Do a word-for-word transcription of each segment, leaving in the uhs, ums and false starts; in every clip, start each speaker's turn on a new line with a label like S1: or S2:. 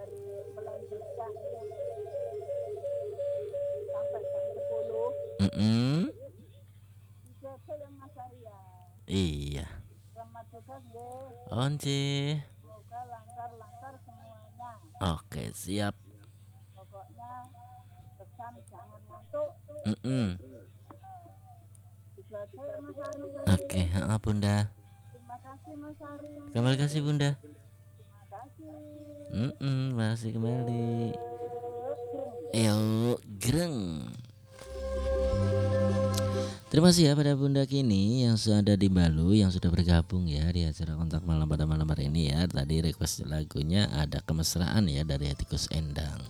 S1: dari melanjutkan sampai jam sepuluh.
S2: Mm-mm.
S1: Itu yang Mas Arya.
S2: Iya.
S1: Selamat tugas deh.
S2: Once.
S1: Semoga lancar-lancar semuanya.
S2: Oke, siap.
S1: Pokoknya pesan jangan ngantuk.
S2: Mm-mm.
S1: Itu aja ya Mas Ari.
S2: Oke, ha, Bunda.
S1: Terima kasih Mas Ari.
S2: Terima kasih Bunda.
S1: Terima kasih.
S2: Mm-mm, masih kembali.
S1: Eh,
S2: Yo, greng. Terima kasih ya pada Bunda Kini yang sudah di Balu, yang sudah bergabung ya di acara kontak malam pada malam hari ini ya. Tadi request lagunya ada Kemesraan ya dari Etikus Endang.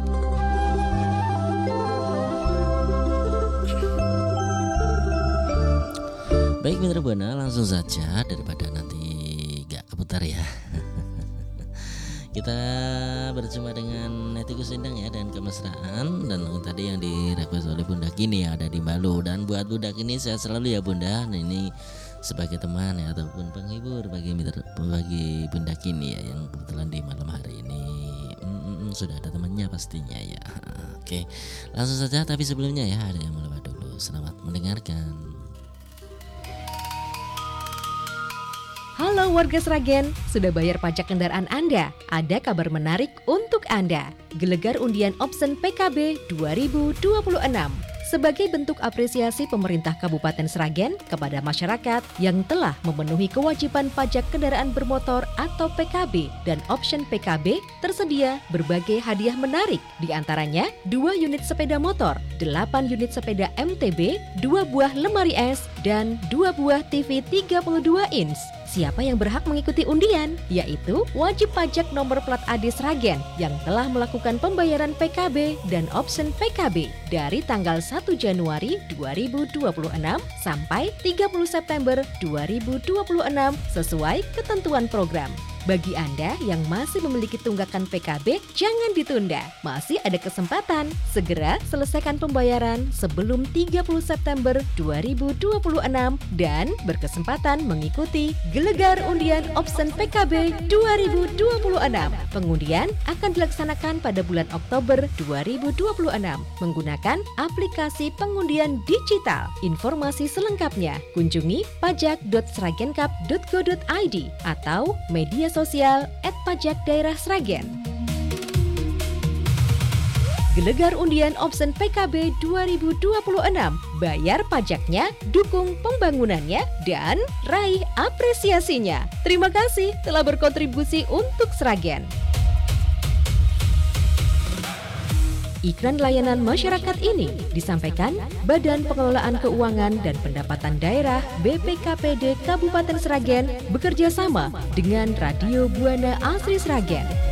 S2: Baik Mitra Buana, langsung saja daripada nanti gak keputar ya. Kita berjumpa dengan Etikus Endang ya dan Kemesraan, dan tadi yang direquest oleh Bunda Kini yang ada di Balu. Dan buat Bunda Kini sehat selalu ya Bunda. Nah, ini sebagai teman ya ataupun penghibur bagi mitra, bagi Bunda Kini ya yang kebetulan di malam hari ini mm, mm, sudah ada temannya pastinya ya. Oke, langsung saja, tapi sebelumnya ya ada yang melewat dulu. Selamat mendengarkan.
S3: Halo warga Sragen, sudah bayar pajak kendaraan Anda? Ada kabar menarik untuk Anda. Gelegar undian Opsen P K B dua ribu dua puluh enam. Sebagai bentuk apresiasi pemerintah Kabupaten Sragen kepada masyarakat yang telah memenuhi kewajiban pajak kendaraan bermotor atau P K B dan Option P K B, tersedia berbagai hadiah menarik. Di antaranya dua unit sepeda motor, delapan unit sepeda M T B, dua buah lemari es, dan dua buah T V tiga puluh dua inch. Siapa yang berhak mengikuti undian? Yaitu wajib pajak nomor plat A D Sragen yang telah melakukan pembayaran P K B dan option P K B dari tanggal satu Januari dua ribu dua puluh enam sampai tiga puluh September dua ribu dua puluh enam sesuai ketentuan program. Bagi Anda yang masih memiliki tunggakan P K B, jangan ditunda. Masih ada kesempatan. Segera selesaikan pembayaran sebelum tiga puluh September dua ribu dua puluh enam dan berkesempatan mengikuti Gelegar Undian Opsen P K B dua ribu dua puluh enam. Pengundian akan dilaksanakan pada bulan Oktober dua ribu dua puluh enam menggunakan aplikasi pengundian digital. Informasi selengkapnya kunjungi pajak dot sragenkap dot go dot i d atau media sosial et pajak daerah Sragen. Gelegar undian Opsen P K B dua ribu dua puluh enam. Bayar pajaknya, dukung pembangunannya, dan raih apresiasinya. Terima kasih telah berkontribusi untuk Sragen. Iklan layanan masyarakat ini disampaikan Badan Pengelolaan Keuangan dan Pendapatan Daerah B P K P D Kabupaten Sragen bekerja sama dengan Radio Buana Asri Sragen.